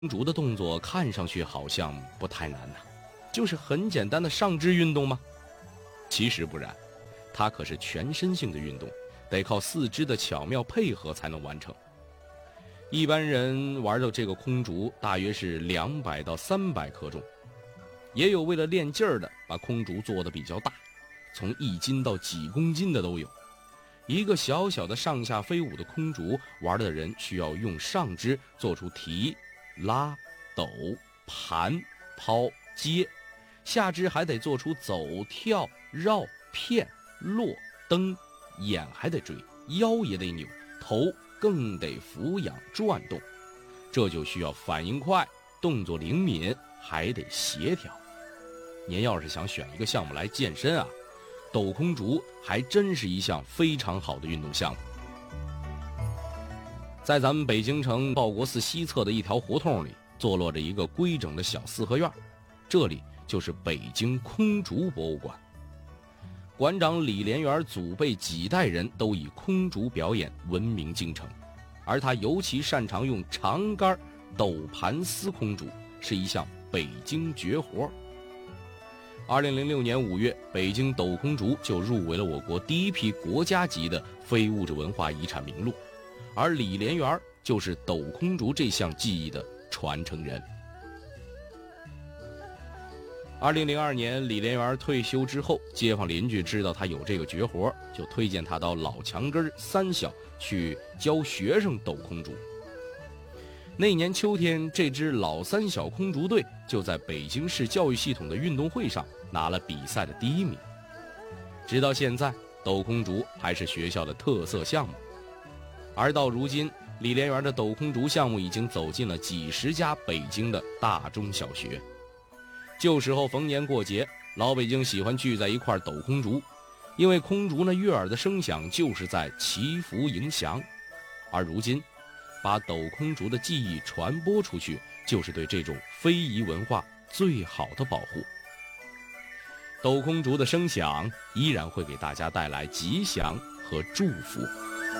竹的动作看上去好像不太难呐，就是很简单的上肢运动吗？其实不然，它可是全身性的运动，得靠四肢的巧妙配合才能完成。一般人玩的这个空竹大约是200到300克重，也有为了练劲儿的把空竹做得比较大，从1斤到几公斤的都有。一个小小的上下飞舞的空竹，玩的人需要用上肢做出提、拉、抖、盘、抛、接，下肢还得做出走、跳、绕、骗、落、蹬，眼还得追，腰也得扭，头更得俯仰转动，这就需要反应快，动作灵敏，还得协调。您要是想选一个项目来健身啊，抖空竹还真是一项非常好的运动项目。在咱们北京城报国寺西侧的一条胡同里，坐落着一个规整的小四合院，这里就是北京空竹博物馆。馆长李连元祖辈几代人都以空竹表演闻名京城，而他尤其擅长用长杆抖盘丝空竹，是一项北京绝活。2006年5月，北京抖空竹就入围了我国第一批国家级的非物质文化遗产名录，而李连元就是抖空竹这项技艺的传承人。2002年，李连元退休之后，街坊邻居知道他有这个绝活，就推荐他到老墙根三小去教学生抖空竹。那年秋天，这支老三小空竹队就在北京市教育系统的运动会上拿了比赛的第1名。直到现在，抖空竹还是学校的特色项目。而到如今，李连元的抖空竹项目已经走进了几十家北京的大中小学。旧时候逢年过节，老北京喜欢聚在一块抖空竹，因为空竹那悦耳的声响就是在祈福迎祥。而如今，把抖空竹的技艺传播出去，就是对这种非遗文化最好的保护。抖空竹的声响依然会给大家带来吉祥和祝福。